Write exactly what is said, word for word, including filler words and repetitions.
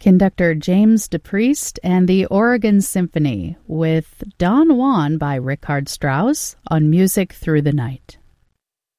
Conductor James DePriest and the Oregon Symphony with Don Juan by Richard Strauss on Music Through the Night.